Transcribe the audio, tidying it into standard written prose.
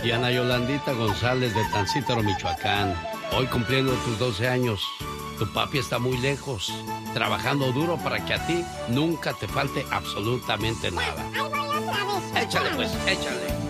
Y Ana Yolandita González de Tancítaro, Michoacán. Hoy cumpliendo tus 12 años. Tu papi está muy lejos, trabajando duro para que a ti nunca te falte absolutamente nada. Ahí voy otra vez. Échale pues, échale.